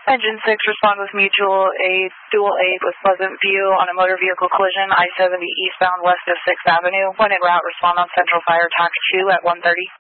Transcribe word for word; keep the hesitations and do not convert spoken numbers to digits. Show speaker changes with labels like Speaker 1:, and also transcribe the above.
Speaker 1: Engine six, respond with mutual aid, dual aid with Pleasant View on a motor vehicle collision, I seventy eastbound west of sixth Avenue. When en route, respond on Central Fire Tac two at one thirty.